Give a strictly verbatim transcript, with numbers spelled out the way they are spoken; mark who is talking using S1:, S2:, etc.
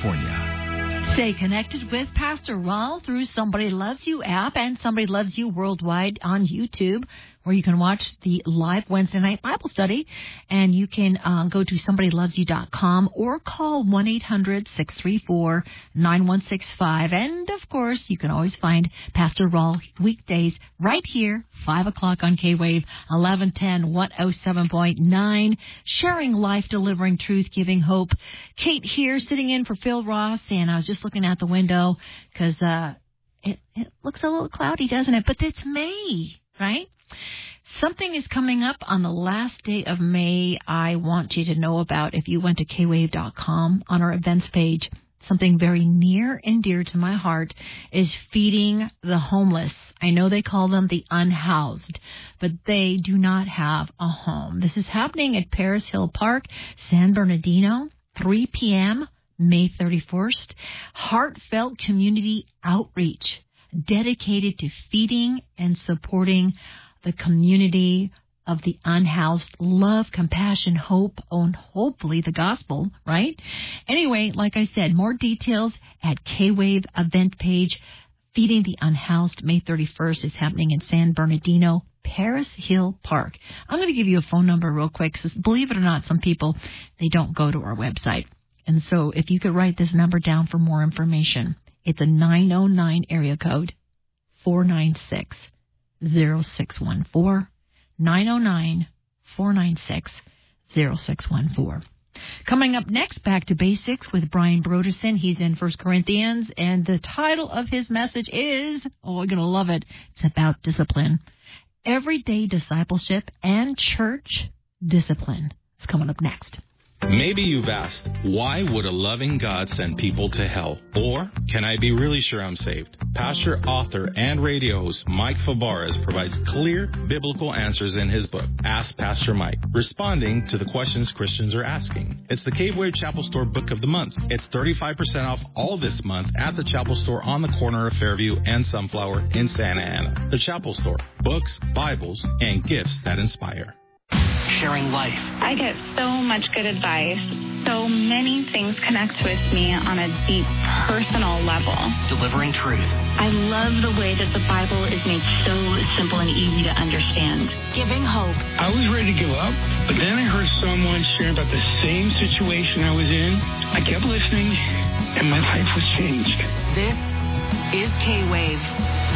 S1: California.
S2: Stay connected with Pastor Raul through Somebody Loves You app and Somebody Loves You worldwide on YouTube, where you can watch the live Wednesday night Bible study. And you can uh, go to somebody loves you dot com or call one eight hundred six three four nine one six five. And, of course, you can always find Pastor Raul weekdays right here, five o'clock on K-Wave, eleven ten, one oh seven point nine, sharing life, delivering truth, giving hope. Kate here, sitting in for Phil Ross, and I was just looking out the window because uh, it, it looks a little cloudy, doesn't it? But it's May, right? Something is coming up on the last day of May I want you to know about. If you went to K wave dot com on our events page, something very near and dear to my heart is feeding the homeless. I know they call them the unhoused, but they do not have a home. This is happening at Paris Hill Park, San Bernardino, three p.m., May thirty-first. Heartfelt community outreach dedicated to feeding and supporting the community of the unhoused. Love, compassion, hope, and hopefully the gospel, right? Anyway, like I said, more details at K-Wave event page. Feeding the Unhoused, May thirty-first, is happening in San Bernardino, Paris Hill Park. I'm going to give you a phone number real quick, because believe it or not, some people, they don't go to our website. And so if you could write this number down for more information, it's a nine oh nine area code, four nine six, zero six one four, nine oh nine, four nine six, zero six one four. Coming up next, Back to Basics with Brian Broderson. He's in First Corinthians, and the title of his message is, oh, you're going to love it, it's about discipline. Everyday discipleship and church discipline. It's coming up next.
S3: Maybe you've asked, why would a loving God send people to hell? Or, can I be really sure I'm saved? Pastor, author, and radio host Mike Fabarez provides clear biblical answers in his book, Ask Pastor Mike, responding to the questions Christians are asking. It's the K-Wave Chapel Store Book of the Month. It's thirty-five percent off all this month at the Chapel Store on the corner of Fairview and Sunflower in Santa Ana. The Chapel Store. Books, Bibles, and gifts that inspire.
S4: Sharing life.
S5: I get so much good advice. So many things connect with me on a deep personal level.
S4: Delivering truth.
S6: I love the way that the Bible is made so simple and easy to understand. Giving hope.
S7: I was ready to give up, but then I heard someone sharing about the same situation I was in. I kept listening, and my life was changed.
S4: This is K-Wave.